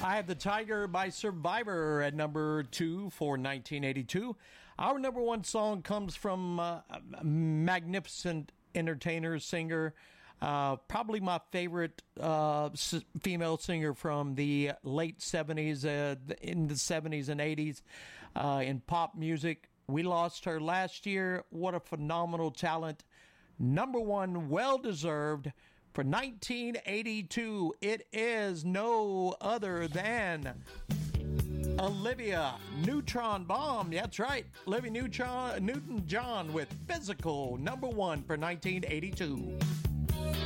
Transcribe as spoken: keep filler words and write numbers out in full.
I have The Tiger by Survivor at number two for nineteen eighty-two. Our number one song comes from uh, a magnificent entertainer, singer, uh, probably my favorite uh, s- female singer from the late seventies, uh, in the seventies and eighties uh, in pop music. We lost her last year. What a phenomenal talent. Number one, well-deserved. For nineteen eighty-two, it is no other than Olivia Neutron Bomb. That's right. Olivia Neutron, Newton-John with Physical, number one for nineteen eighty-two.